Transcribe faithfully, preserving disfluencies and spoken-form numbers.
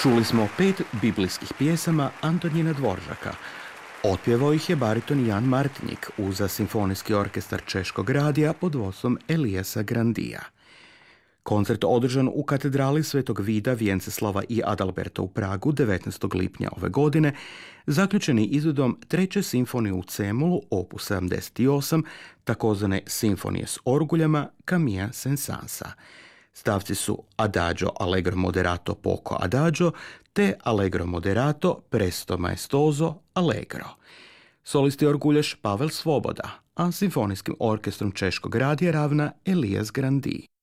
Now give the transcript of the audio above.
Čuli smo pet biblijskih pjesama Antonina Dvoržaka. Otpjevao ih je bariton Jan Martinjik uz simfonijski orkestar Češkog radija pod vodstvom Elijasa Grandija. Koncert održan u katedrali Svetog Vida, Vjenceslava i Adalberta u Pragu devetnaestog lipnja ove godine, zaključeni izvedom treće simfonije u C-molu opus sedamdeset osam, takozvane simfonije s orguljama Camilla Saint-Saënsa. Stavci su Adagio allegro moderato poco adagio te allegro moderato presto maestoso allegro. Solisti orguljaš Pavel Svoboda, a simfonijskim orkestrom Češkog radija ravna Elias Grandi.